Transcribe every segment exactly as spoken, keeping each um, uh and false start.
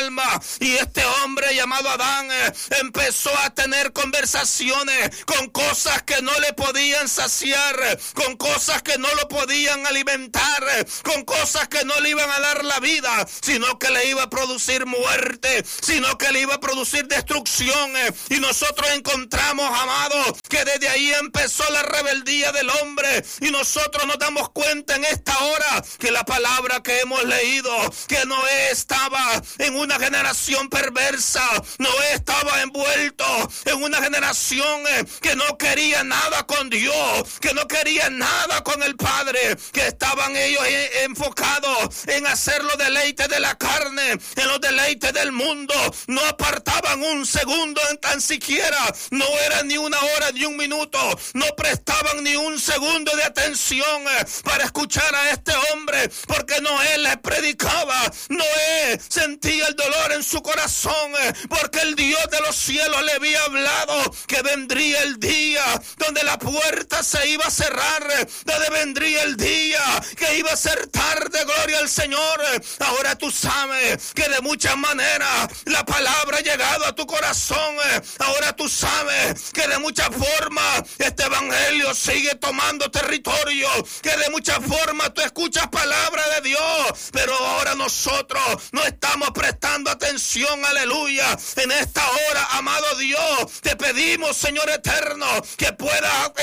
alma. Y este hombre llamado Adán eh, empezó a tener conversaciones con cosas que no le podían saciar, eh, con cosas que no lo podían alimentar, eh, con cosas que no le iban a dar la vida, sino que le iba a producir muerte, sino que le iba a producir destrucción. Eh, y nosotros encontramos, amados, que desde ahí empezó la rebeldía del hombre. Y nosotros nos damos cuenta en esta hora que la palabra que hemos leído, que Noé estaba en una generación perversa, Noé estaba envuelto en una generación eh, que no quería nada con Dios, que no quería nada con el Padre, que estaban ellos en, enfocados en hacer los deleites de la carne, en los deleites del mundo. No apartaban un segundo en tan siquiera, no era ni una hora ni un minuto, no prestaban ni un segundo de atención eh, para escuchar a este hombre, porque Noé les predicaba. Noé sentía el dolor en su corazón eh, porque el Dios de los cielos le había hablado que vendría el día donde la puerta se iba a cerrar, eh, donde vendría el día que iba a ser tarde, gloria al Señor. Eh, ahora tú sabes que de muchas maneras la palabra ha llegado a tu corazón. Eh, ahora tú sabes que de muchas formas este evangelio sigue tomando territorio, que de muchas formas tú escuchas palabra de Dios, pero ahora nosotros no estamos prestando atención, aleluya. En esta hora, amado Dios, te pedimos, Señor eterno, que puedas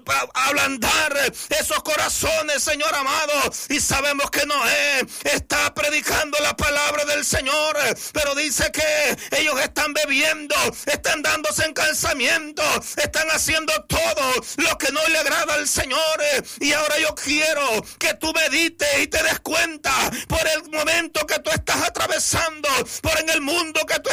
ablandar esos corazones, Señor amado. Y sabemos que Noé está predicando la palabra del Señor, pero dice que ellos están bebiendo, están dándose en casamiento, están haciendo todo lo que no le agrada al Señor. Y ahora yo quiero que tú medites y te des cuenta por el momento que tú estás atravesando, por en el mundo que tú